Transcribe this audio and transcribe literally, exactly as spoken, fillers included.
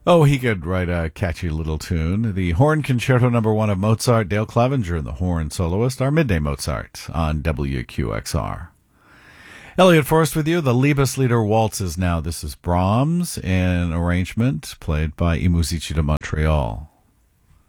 Oh, he could write a catchy little tune. The Horn Concerto Number One of Mozart, Dale Clevenger and the horn soloist, our Midday Mozart on W Q X R. Elliot Forrest with you. The Liebeslieder Waltzes now. This is Brahms, an arrangement played by I Musici di Montreal.